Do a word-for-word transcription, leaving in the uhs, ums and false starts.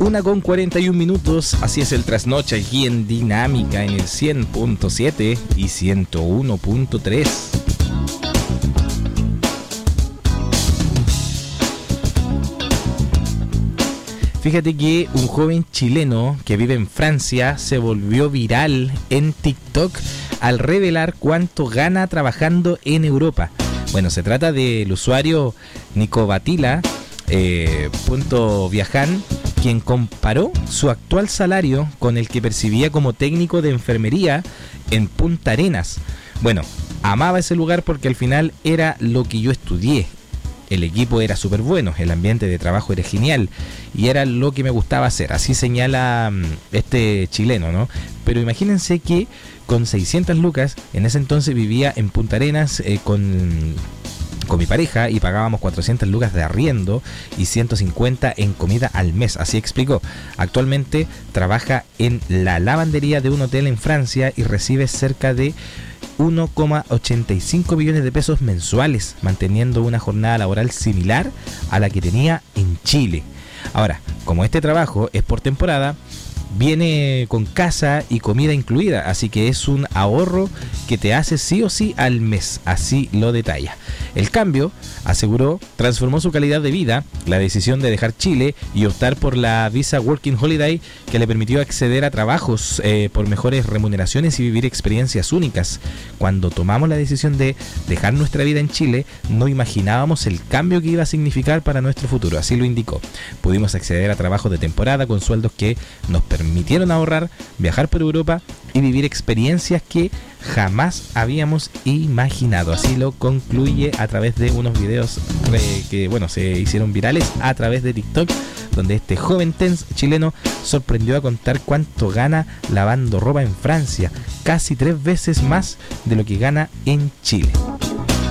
Una con cuarenta y un minutos, así es el trasnoche aquí en Dinámica en el cien punto siete y ciento uno punto tres. Fíjate que un joven chileno que vive en Francia se volvió viral en TikTok al revelar cuánto gana trabajando en Europa. Bueno, se trata del usuario Nicobatila, eh, punto Viajan, quien comparó su actual salario con el que percibía como técnico de enfermería en Punta Arenas. Bueno, amaba ese lugar porque al final era lo que yo estudié. El equipo era súper bueno, el ambiente de trabajo era genial y era lo que me gustaba hacer. Así señala um, este chileno, ¿no? Pero imagínense que con seiscientas lucas, en ese entonces vivía en Punta Arenas eh, con, con mi pareja y pagábamos cuatrocientas lucas de arriendo y ciento cincuenta en comida al mes. Así explicó. Actualmente trabaja en la lavandería de un hotel en Francia y recibe cerca de uno coma ochenta y cinco millones de pesos mensuales, manteniendo una jornada laboral similar a la que tenía en Chile. Ahora, como este trabajo es por temporada, viene con casa y comida incluida, así que es un ahorro que te hace sí o sí al mes, así lo detalla. El cambio, aseguró, transformó su calidad de vida. La decisión de dejar Chile y optar por la visa Working Holiday, que le permitió acceder a trabajos eh, por mejores remuneraciones y vivir experiencias únicas. Cuando tomamos la decisión de dejar nuestra vida en Chile, no imaginábamos el cambio que iba a significar para nuestro futuro, así lo indicó. Pudimos acceder a trabajos de temporada con sueldos que nos permitieron ahorrar, viajar por Europa y vivir experiencias que jamás habíamos imaginado. Así lo concluye a través de unos videos eh, que bueno se hicieron virales a través de TikTok, donde este joven tens chileno sorprendió a contar cuánto gana lavando ropa en Francia, casi tres veces más de lo que gana en Chile.